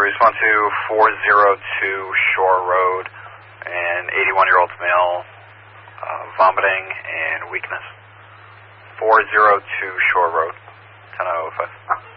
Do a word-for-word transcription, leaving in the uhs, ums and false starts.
respond to four oh two Shore Road, an eighty-one-year-old male, uh, vomiting and weakness. four oh two Shore Road, ten oh five.